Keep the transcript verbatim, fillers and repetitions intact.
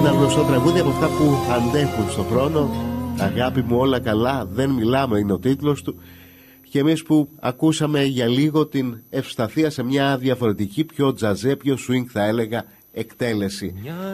Ένα γνωστό τραγούδι από αυτά που αντέχουν στον χρόνο. Αγάπη μου όλα καλά, δεν μιλάμε είναι ο τίτλος του. Και εμείς που ακούσαμε για λίγο την Ευσταθία σε μια διαφορετική, πιο τζαζέ, πιο swing θα έλεγα εκτέλεση.